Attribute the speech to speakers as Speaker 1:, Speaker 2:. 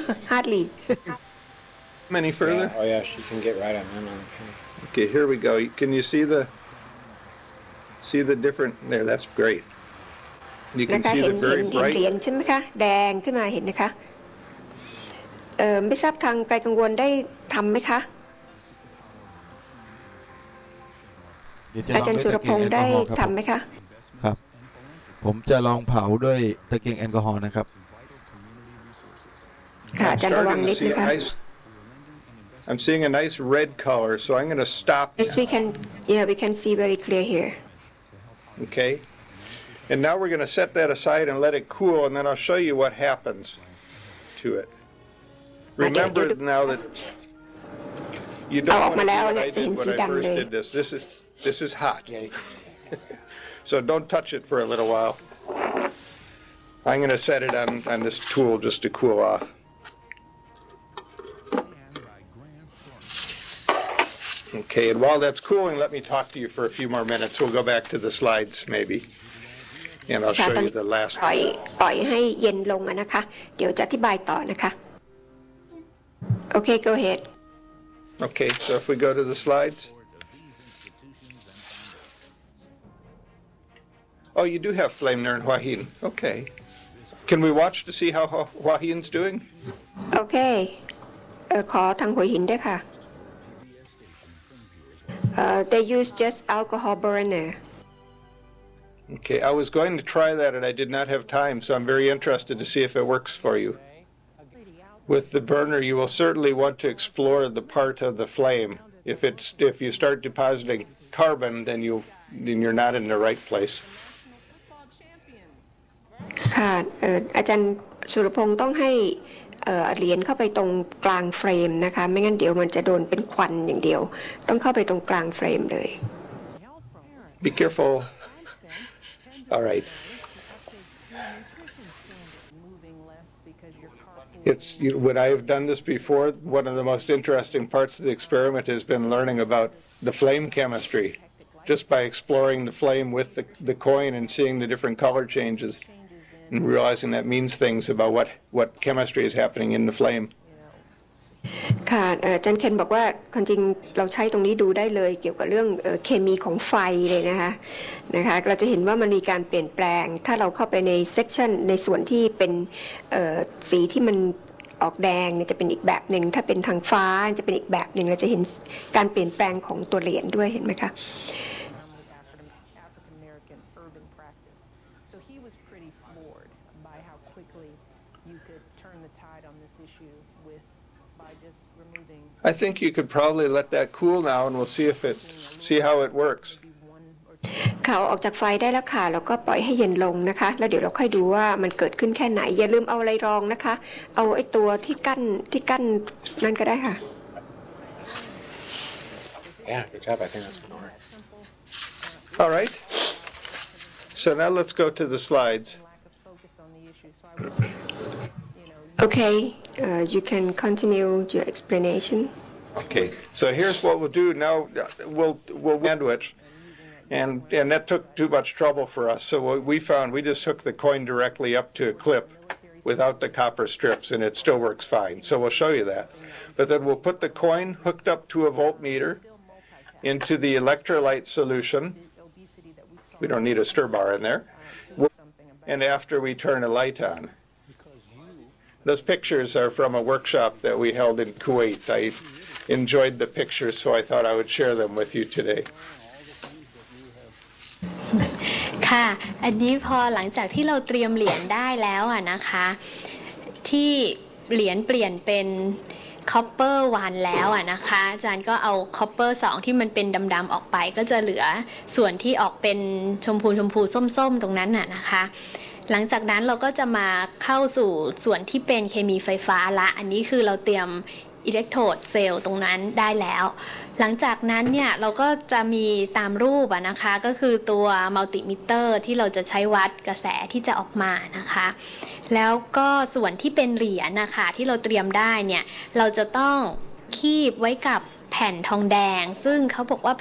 Speaker 1: hardly.
Speaker 2: Any further?
Speaker 3: Yeah. Oh yeah, she can get right on in on the pin.
Speaker 2: Okay, here we go. Can you see the different there? That's great. You
Speaker 1: นะ
Speaker 2: can
Speaker 1: คะ
Speaker 2: see
Speaker 1: เห็น
Speaker 2: the
Speaker 1: เห
Speaker 2: very
Speaker 1: รียญ
Speaker 2: bright.
Speaker 1: ใช่ไหมคะแดงขึ้นมาเห็นนะคะไม่ทราบทางไกลกังวลได้ทำไหมคะอาจารย์สุรพงษ์ได้ทำไหมคะ
Speaker 4: ครับผมจะลองเผาด้วยตะเกียงแอลกอฮอล์นะครับ
Speaker 1: ค่ะอาจารย์ระวังนิดนะคะ
Speaker 2: I'm seeing a nice red color, so I'm going to stop.
Speaker 1: Yes, we can see very clear here.
Speaker 2: Okay. And now we're going to set that aside and let it cool, and then I'll show you what happens to it. Remember now that you don't want to do what I did when I first did this. This is hot. So don't touch it for a little while. I'm going to set it on this tool just to cool off. Okay, and while that's cooling, let me talk to you for a few more minutes. We'll go back to the slides maybe, and I'll show you the last.
Speaker 1: ปล่อยให้เย็นลงนะคะเดี๋ยวจะอธิบายต่อนะคะ Okay, go ahead.
Speaker 2: Okay, so if we go to the slides. Oh, you do have flame there in Hua Hin. Okay. Can we watch to see how Hua Hin's doing?
Speaker 1: Okay. ขอทางหัวหินด้วยค่ะ They use just alcohol burner.
Speaker 2: Okay, I was going to try that and I did not have time, so I'm very interested to see if it works for you. With the burner, you will certainly want to explore the part of the flame. If you start depositing carbon, then you're not in the right place.
Speaker 1: ค่ะอาจารย์สุรพงษ์ต้องให้เหรียญเข้าไปตรงกลางเฟรมนะคะไม่งั้นเดี๋ยวมันจะโดนเป็นควันอย่างเดียวต้องเข้าไปตรงกลางเฟรมเลย
Speaker 2: Be careful. All right. When I have done this before, one of the most interesting parts of the experiment has been learning about the flame chemistry, just by exploring the flame with the coin and seeing the different color changes. And realizing that means things about what chemistry is happening in the flame.
Speaker 1: ค่ะอาจารย์เคนบอกว่าความจริงเราใช้ตรงนี้ดูได้เลยเกี่ยวกับเรื่องเคมีของไฟเลยนะคะเราจะเห็นว่ามันมีการเปลี่ยนแปลงถ้าเราเข้าไปในเซกชันในส่วนที่เป็นสีที่มันออกแดงเนี่ยจะเป็นอีกแบบหนึ่งถ้าเป็นทางฟ้าจะเป็นอีกแบบหนึ่งเราจะเห็นการเปลี่ยนแปลงของตัวเหรียญด้วยเห็นไหมคะ
Speaker 2: I think you could probably let that cool now, and we'll see how it works.
Speaker 1: ข่าวออกจากไฟได้แล้วค่ะแล้วก็ปล่อยให้เย็นลงนะคะแล้วเดี๋ยวเราค่อยดูว่ามันเกิดขึ้นแค่ไหนอย่าลืมเอาอะไรรองนะคะเอาไอ้ตัวที่กั้นนั่นก็ได้ค่ะ
Speaker 3: Yeah, good job. I think that's gonna work.
Speaker 2: All right. So now let's go to the slides.
Speaker 1: Okay, you can continue your explanation.
Speaker 2: Okay, so here's what we'll do now. We'll sandwich, and that took too much trouble for us. So what we found, we just hooked the coin directly up to a clip without the copper strips, and it still works fine. So we'll show you that. But then we'll put the coin hooked up to a voltmeter into the electrolyte solution. We don't need a stir bar in there. And after we turn a light on. Those pictures are from a workshop that we held in Kuwait. I enjoyed the pictures, so I thought I would share them with you today.
Speaker 5: ค่ะอันนี้พอหลังจากที่เราเตรียมเหรียญได้แล้วนะคะที่เหรียญเปลี่ยนเป็นcopper 1แล้วนะคะอาจารย์ก็เอา copper 2ที่มันเป็นดำๆออกไปก็จะเหลือส่วนที่ออกเป็นชมพูส้มๆตรงนั้นนะคะหลังจากนั้นเราก็จะมาเข้าสู่ส่วนที่เป็นเคมีไฟฟ้าละอันนี้คือเราเตรียมอิเล็กโทรดเซลล์ตรงนั้นได้แล้วหลังจากนั้นเนี่ยเราก็จะมีตามรูปนะคะก็คือตัวมัลติมิเตอร์ที่เราจะใช้วัดกระแสที่จะออกมานะคะแล้วก็ส่วนที่เป็นเหรียญนะคะที่เราเตรียมได้เนี่ยเราจะต้องคีบไว้กับแผ่นทองแดงซึ่งเขาบอกว่า